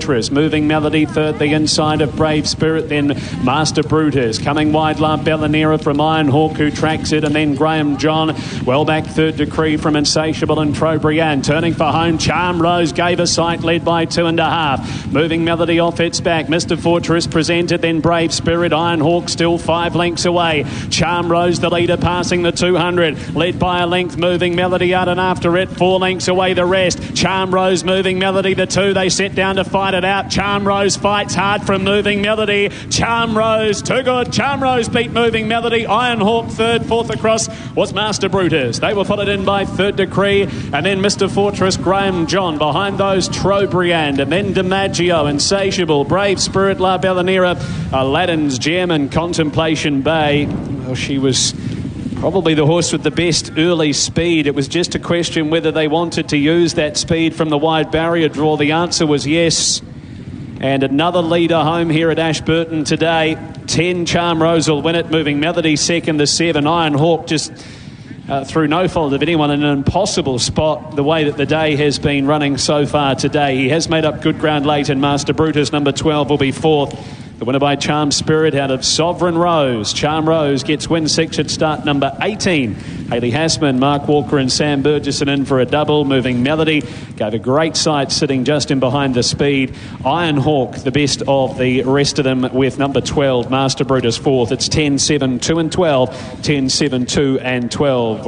Fortress. Moving Melody third, the inside of Brave Spirit, then Master Brutus. Coming wide, La Bellanera from Iron Hawk, who tracks it, and then Graham John. Well back, Third Decree from Insatiable and Trobriand. Turning for home, Charm Rose gave a sight, led by 2.5. Moving Melody off its back. Mr. Fortress presented, then Brave Spirit. Iron Hawk still 5 lengths away. Charm Rose, the leader, passing the 200. Led by a length, Moving Melody out, and after it, 4 lengths away the rest. Charm Rose, Moving Melody, the 2. They set down to fight it out. Charm Rose fights hard from Moving Melody. Charm Rose, too good. Charm Rose beat Moving Melody. Iron Hawk third. Fourth across was Master Brutus. They were followed in by Third Decree, and then Mr. Fortress, Graham John. Behind those, Trobriand, and then DiMaggio, Insatiable, Brave Spirit, La Bellanera, Aladdin's Gem, and Contemplation Bay. Well, she was probably the horse with the best early speed. It was just a question whether they wanted to use that speed from the wide barrier draw. The answer was yes. And another leader home here at Ashburton today. 10, Charm Rose will win it. Moving Melody second, the 7. Iron Hawk just through no fault of anyone in an impossible spot the way that the day has been running so far today. He has made up good ground late, and Master Brutus, number 12, will be fourth. The winner by Charm Spirit out of Sovereign Rose. Charm Rose gets win 6 at start number 18. Hayley Hassman, Mark Walker and Sam Burgesson in for a double. Moving Melody gave a great sight sitting just in behind the speed. Iron Hawk, the best of the rest of them, with number 12, Master Brutus, fourth. It's 10, 7, 2 and 12. 10, 7, 2 and 12.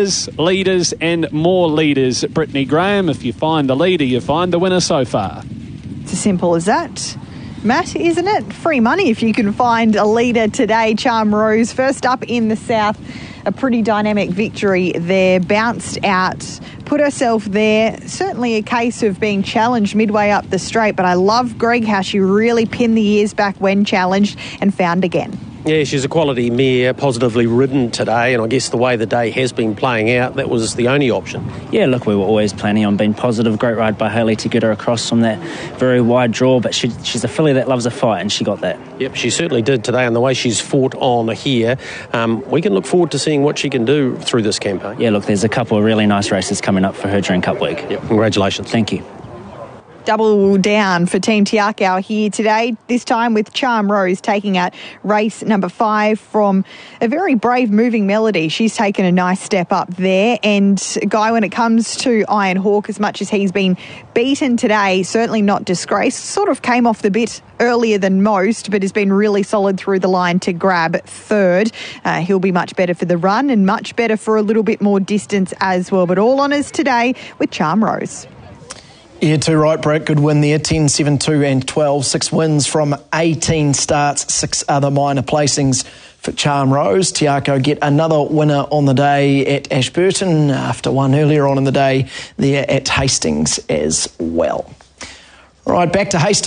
Leaders and more leaders. Brittany Graham, if you find the leader, you find the winner so far. It's as simple as that, Matt, isn't it? Free money if you can find a leader today. Charm Rose, first up in the south. A pretty dynamic victory there. Bounced out, put herself there. Certainly a case of being challenged midway up the straight, but I love Greg how she really pinned the ears back when challenged and found again. Yeah, she's a quality mare, positively ridden today, and I guess the way the day has been playing out, that was the only option. Yeah, look, we were always planning on being positive. Great ride by Hayley to get her across from that very wide draw, but she's a filly that loves a fight, and she got that. Yep, she certainly did today, and the way she's fought on here, we can look forward to seeing what she can do through this campaign. Yeah, look, there's a couple of really nice races coming up for her during Cup Week. Yep, congratulations. Thank you. Double down for Team Te Akau here today, this time with Charm Rose taking out race number 5 from a very brave Moving Melody. She's taken a nice step up there. And, Guy, when it comes to Iron Hawk, as much as he's been beaten today, certainly not disgraced, sort of came off the bit earlier than most, but has been really solid through the line to grab third. He'll be much better for the run and much better for a little bit more distance as well. But all honours today with Charm Rose. Yeah, too right, Brett. Good win there. 10, 7, 2 and 12. 6 wins from 18 starts, 6 other minor placings for Charm Rose. Te Akau get another winner on the day at Ashburton after one earlier on in the day there at Hastings as well. All right, back to Hastings.